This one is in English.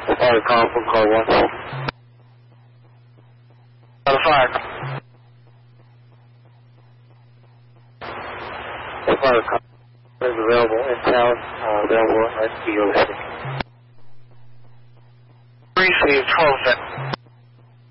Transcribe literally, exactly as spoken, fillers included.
Fire call from car one. Got a fire. The fire call is available in town, uh, available at the O C. Receive twelve.